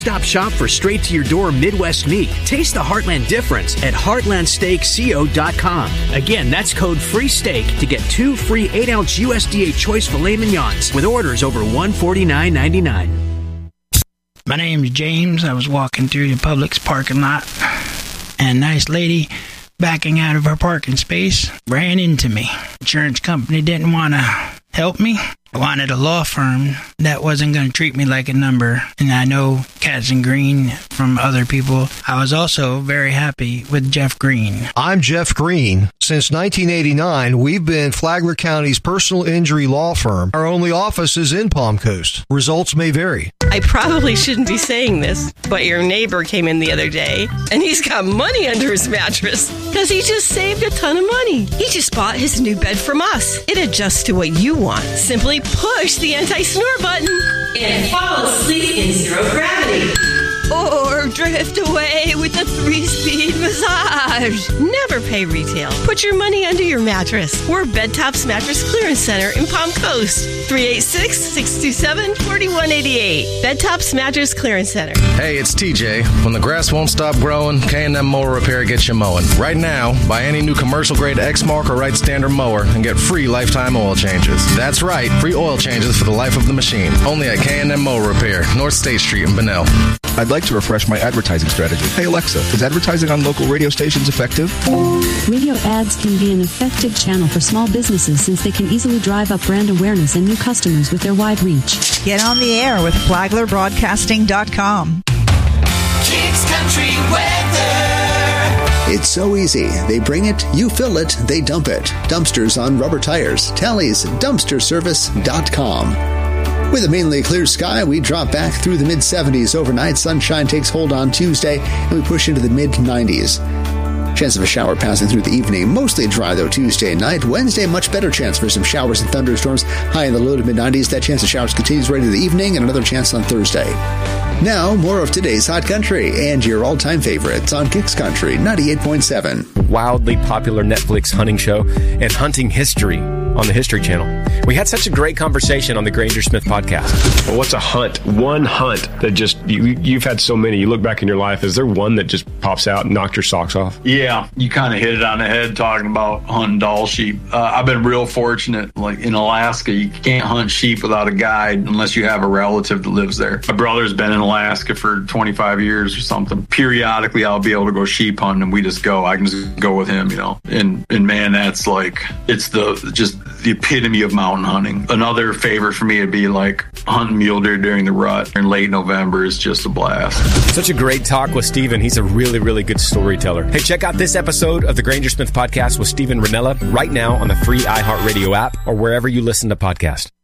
Stop shop for straight-to-your-door Midwest meat. Taste the Heartland difference at heartlandsteakco.com. Again, that's code FREESTEAK to get 2 free 8-ounce USDA Choice Filet Mignons with orders over $149.99. My name's James. I was walking through the Publix parking lot, and a nice lady backing out of her parking space ran into me. Insurance company didn't want to help me. I wanted a law firm that wasn't going to treat me like a number. And I know Katz and Green from other people. I was also very happy with Jeff Green. I'm Jeff Green. Since 1989, we've been Flagler County's personal injury law firm. Our only office is in Palm Coast. Results may vary. I probably shouldn't be saying this, but your neighbor came in the other day, and he's got money under his mattress because he just saved a ton of money. He just bought his new bed from us. It adjusts to what you want. Simply push the anti-snore button and fall asleep in zero gravity. Or drift away with a 3-speed massage. Never pay retail. Put your money under your mattress. We're Bedtops Mattress Clearance Center in Palm Coast. 386-627-4188. Bedtops Mattress Clearance Center. Hey, it's TJ. When the grass won't stop growing, K&M Mower Repair gets you mowing. Right now, buy any new commercial-grade Exmark or Wright Standard mower and get free lifetime oil changes. That's right, free oil changes for the life of the machine. Only at K&M Mower Repair, North State Street in Bunnell. I'd like to refresh my advertising strategy. Hey, Alexa, is advertising on local radio stations effective? Radio ads can be an effective channel for small businesses since they can easily drive up brand awareness and new customers with their wide reach. Get on the air with FlaglerBroadcasting.com. Kicks Country Weather. It's so easy. They bring it, you fill it, they dump it. Dumpsters on rubber tires. Talley's dumpsterservice.com. With a mainly clear sky, we drop back through the mid-70s overnight. Sunshine takes hold on Tuesday, and we push into the mid-90s. Chance of a shower passing through the evening. Mostly dry, though, Tuesday night. Wednesday, much better chance for some showers and thunderstorms. High in the low to mid-90s. That chance of showers continues right into the evening, and another chance on Thursday. Now, more of today's Hot Country and your all-time favorites on Kicks Country 98.7. Wildly popular Netflix hunting show and hunting history on the History Channel. We had such a great conversation on the Granger Smith podcast. Well, what's a hunt? One hunt that just, you've had so many, you look back in your life, is there one that just pops out and knocked your socks off? Yeah, you kind of hit it on the head talking about hunting Dall sheep. I've been real fortunate. Like in Alaska, you can't hunt sheep without a guide unless you have a relative that lives there. My brother's been in Alaska for 25 years or something. Periodically, I'll be able to go sheep hunting, and we just go. I can just go with him, you know. And man, that's like, it's the epitome of mountain hunting. Another favorite for me would be like hunting mule deer during the rut in late November is just a blast. Such a great talk with Stephen. He's a really, really good storyteller. Hey, check out this episode of the Granger Smith podcast with Stephen Ranella right now on the free iHeartRadio app or wherever you listen to podcasts.